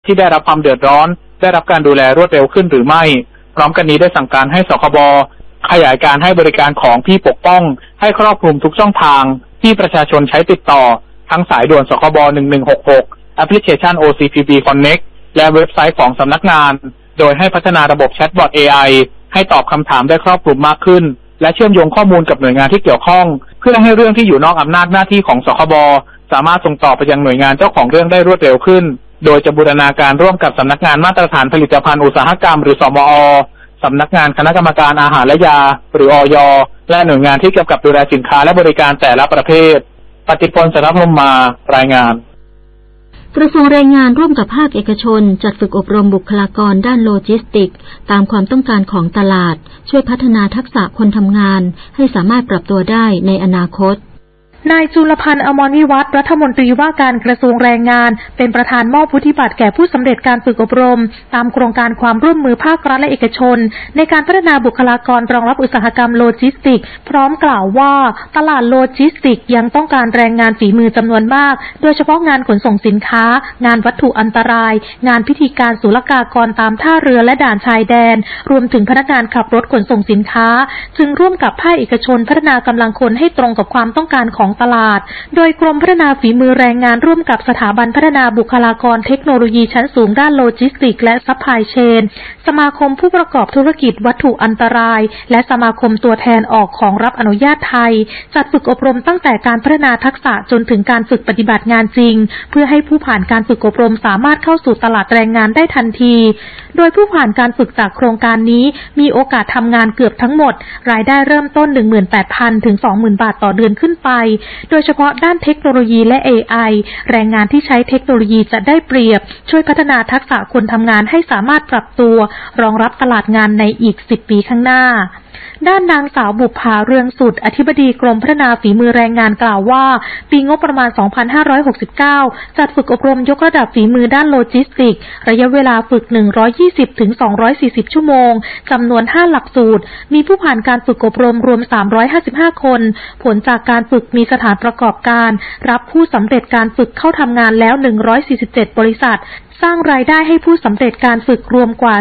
ที่ได้รับความเดือดร้อนได้รับการดูแลรวดเร็วขึ้นหรือไม่พร้อมกันนี้ได้สั่งการให้สคบขยายการให้บริการของพี่ปกป้องให้ครอบคลุมทุกช่องทางที่ประชาชนใช้ติดต่อทั้งสายด่วนสคบ1166แอปพลิเคชัน OCPB Connect และเว็บไซต์ของสำนักงานโดยให้พัฒนาระบบแชทบอท AI ให้ตอบคำถามได้ครอบคลุมมากขึ้นและเชื่อมโยงข้อมูลกับหน่วยงานที่เกี่ยวข้องเพื่อให้เรื่องที่อยู่นอกอำนาจหน้าที่ของสคบสามารถส่งต่อไปยังหน่วยงานเจ้าของเรื่องได้รวดเร็วขึ้นโดยจะบูรณาการร่วมกับสำนักงานมาตรฐานผลิตภัณฑ์อุตสาหกรรมหรือสมอ.สำนักงานคณะกรรมการอาหารและยาหรืออย.และหน่วยงานที่เกี่ยวกับดูแลสินค้าและบริการแต่ละประเภทปฏิพล สนพรหมมารายงานกระทรวงแรงงานร่วมกับภาคเอกชนจัดฝึกอบรมบุคลากรด้านโลจิสติกส์ตามความต้องการของตลาดช่วยพัฒนาทักษะคนทำงานให้สามารถปรับตัวได้ในอนาคตนายจุลพันธ์ อมรวิวัฒน์รัฐมนตรีว่าการกระทรวงแรงงานเป็นประธานมอบวุฒิบัตรแก่ผู้สำเร็จการฝึกอบรมตามโครงการความร่วมมือภาครัฐและเอกชนในการพัฒนาบุคลากรรองรับอุตสาหกรรมโลจิสติกส์พร้อมกล่าวว่าตลาดโลจิสติกส์ยังต้องการแรงงานฝีมือจำนวนมากโดยเฉพาะงานขนส่งสินค้างานวัตถุอันตรายงานพิธีการศุลกากรตามท่าเรือและด่านชายแดนรวมถึงพนักงานขับรถขนส่งสินค้าจึงร่วมกับภาคเอกชนพัฒนากำลังคนให้ตรงกับความต้องการของตลาดโดยกรมพัฒนาฝีมือแรงงานร่วมกับสถาบันพัฒนาบุคลากรเทคโนโลยีชั้นสูงด้านโลจิสติกส์และซัพพลายเชนสมาคมผู้ประกอบธุรกิจวัตถุอันตรายและสมาคมตัวแทนออกของรับอนุญาตไทยจัดฝึกอบรมตั้งแต่การพัฒนาทักษะจนถึงการฝึกปฏิบัติงานจริงเพื่อให้ผู้ผ่านการฝึกอบรมสามารถเข้าสู่ตลาดแรงงานได้ทันทีโดยผู้ผ่านการฝึกจากโครงการนี้มีโอกาสทำงานเกือบทั้งหมดรายได้เริ่มต้น 18,000 ถึง 20,000 บาทต่อเดือนขึ้นไปโดยเฉพาะด้านเทคโนโลยีและ AI แรงงานที่ใช้เทคโนโลยีจะได้เปรียบช่วยพัฒนาทักษะคนทำงานให้สามารถปรับตัวรองรับตลาดงานในอีก10 ปีข้างหน้าด้านนางสาวบุภาเรืองสุดอธิบดีกรมพัฒนาฝีมือแรงงานกล่าวว่าปีงบประมาณ 2569 จัดฝึกอบรมยกระดับฝีมือด้านโลจิสติกส์ระยะเวลาฝึก 120 ถึง 240 ชั่วโมงจำนวน 5 หลักสูตรมีผู้ผ่านการฝึกอบรมรวม 355 คนผลจากการฝึกมีสถานประกอบการรับผู้สำเร็จการฝึกเข้าทำงานแล้ว 147 บริษัทสร้างรายได้ให้ผู้สำเร็จการฝึกรวมกว่า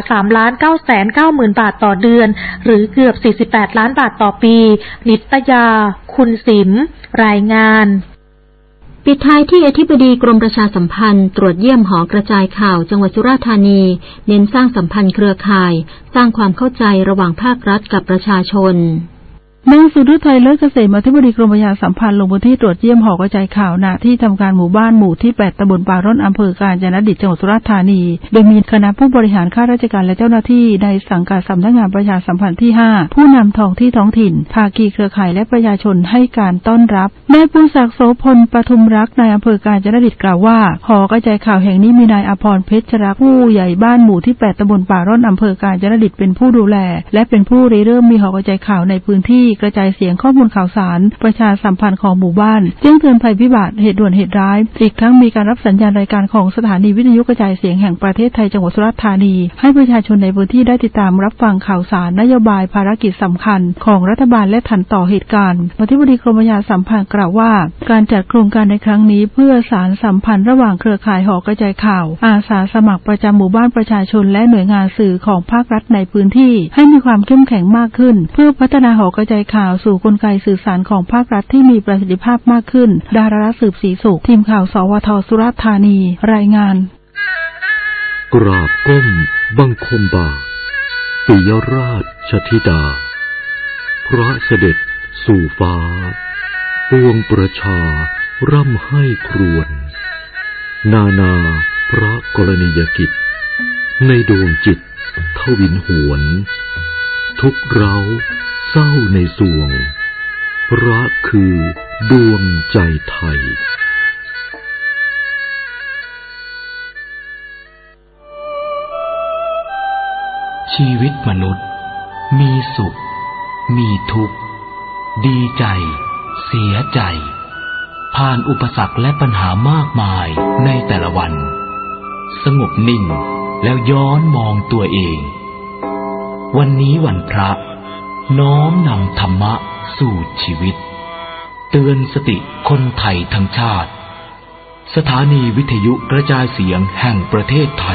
3,990,000 บาทต่อเดือนหรือเกือบ 48 ล้านบาทต่อปีนิตยาคุณสิมรายงานปิดท้ายที่อธิบดีกรมประชาสัมพันธ์ตรวจเยี่ยมหอกระจายข่าวจังหวัดสุราษฎร์ธานีเน้นสร้างสัมพันธ์เครือข่ายสร้างความเข้าใจระหว่างภาครัฐกับประชาชนนางสุฤทัยเลิศเกษมอธิบดีกรมประชาสัมพันธ์ลงพื้นที่ตรวจเยี่ยมหอกระจายข่าวณที่ทำการหมู่บ้านหมู่ที่ 8 ตำบลปาร่อนอำเภอกาญจนดิตจังหวัดสุราษฎร์ธานีโดยมีคณะผู้บริหารข้าราชการและเจ้าหน้าที่ในสังกัดสำนักงานประชาสัมพันธ์ที่ 5ผู้นำท้องที่ท้องถิ่นภาคีเครือข่ายและประชาชนให้การต้อนรับนายปุณศักดิ์โสพลปทุมรักนายอำเภอกาญจนดิตกล่าวว่าหอกระจายข่าวแห่งนี้มีนายอภรณ์เพชรรักผู้ใหญ่บ้านหมู่ที่ 8 ตำบลปาร่อนอำเภอกาญจนดิตเป็นผู้ดูแลและเป็นผู้ริเริ่มมีหอกระจายข่าวในพื้นที่กระจายเสียงข้อมูลข่าวสารประชาสัมพันธ์ของหมู่บ้านแจ้งเตือนภัยพิบัติเหตุด่วนเหตุร้ายอีกทั้งมีการรับสัญญาณรายการของสถานีวิทยุกระจายเสียงแห่งประเทศไทยจังหวัดสุราษฎร์ธานีให้ประชาชนในพื้นที่ได้ติดตามรับฟังข่าวสารนโยบายภารกิจสำคัญของรัฐบาลและทันต่อเหตุการณ์อธิบดีกรมประชาสัมพันธ์กล่าวว่าการจัดโครงการในครั้งนี้เพื่อสานสัมพันธ์ระหว่างเครือข่ายหอกระจายข่าวอาสาสมัครประจำหมู่บ้านประชาชนและหน่วยงานสื่อของภาครัฐในพื้นที่ให้มีความเข้มแข็งมากขึ้นเพื่อพัฒนาหอกระจายข่าวสู่กลไกสื่อสารของภาครัฐที่มีประสิทธิภาพมากขึ้นดาราสืบศรีสุขทีมข่าวสวท.สุราษฎร์ธานีรายงานกราบก้มบังคมบาทปิยราชธิดาพระเสด็จสู่ฟ้าปวงประชาร่ำให้ครวญนาพระกรณียกิจในดวงจิตทวินหวนทุกเร้าเศร้าในสวงพระคือดวงใจไทยชีวิตมนุษย์มีสุขมีทุกข์ดีใจเสียใจผ่านอุปสรรคและปัญหามากมายในแต่ละวันสงบนิ่งแล้วย้อนมองตัวเองวันนี้วันพระน้อมนำธรรมะสู่ชีวิตเตือนสติคนไทยทั้งชาติสถานีวิทยุกระจายเสียงแห่งประเทศไทย